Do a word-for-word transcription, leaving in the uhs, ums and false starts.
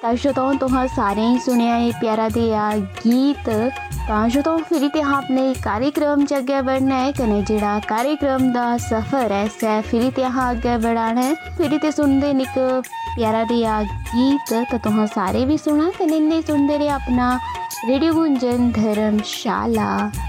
ਤਾਂ ਜਦੋਂ तुहां सारे ही सुनिया ये प्यारा दिया गीत ਤਾਂ ਜਦੋਂ फिर ते आपने कार्यक्रम च अगे बढ़ना है कने जिहड़ा कार्यक्रम दा सफ़र है सै फिर ते अहाँ अगे बढ़ाना है फिर ते सुनते निक प्यारा दिया गीत तो तुहां सारे भी सुना कने इन्ने सुनते रहे अपना रेडियो गुंजन धर्मशाला।